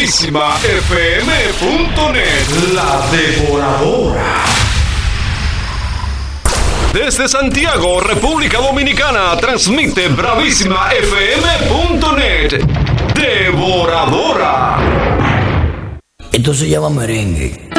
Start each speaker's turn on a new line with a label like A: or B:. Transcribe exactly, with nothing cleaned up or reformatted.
A: bravísima f m punto net. La Devoradora. Desde Santiago, República Dominicana, transmite bravísima f m punto net. Devoradora.
B: Esto se llama merengue.